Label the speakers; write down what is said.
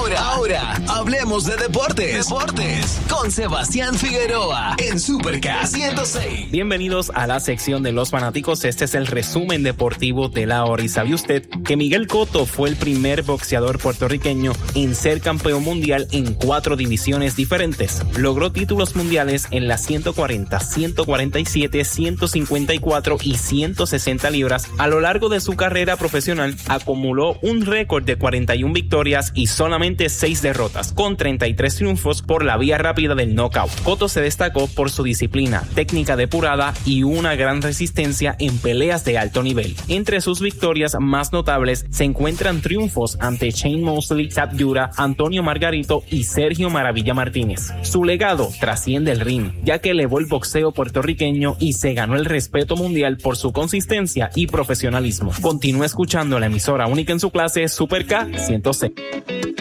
Speaker 1: Ahora, hablemos de deportes. Con Sebastián Figueroa en Supercast 106.
Speaker 2: Bienvenidos a la sección de los fanáticos. Este es el resumen deportivo de la hora. ¿Y sabe usted que Miguel Cotto fue el primer boxeador puertorriqueño en ser campeón mundial en 4 divisiones diferentes? Logró títulos mundiales en las 140, 147, 154 y 160 libras. A lo largo de su carrera profesional, acumuló un récord de 41 victorias y solamente 6 derrotas, con 33 triunfos por la vía rápida del knockout. Cotto se destacó por su disciplina, técnica depurada y una gran resistencia en peleas de alto nivel. Entre sus victorias más notables se encuentran triunfos ante Shane Mosley, Zab Judah, Antonio Margarito y Sergio Maravilla Martínez. Su legado trasciende el ring, ya que elevó el boxeo puertorriqueño y se ganó el respeto mundial por su consistencia y profesionalismo. Continúa escuchando la emisora única en su clase, Super K 106.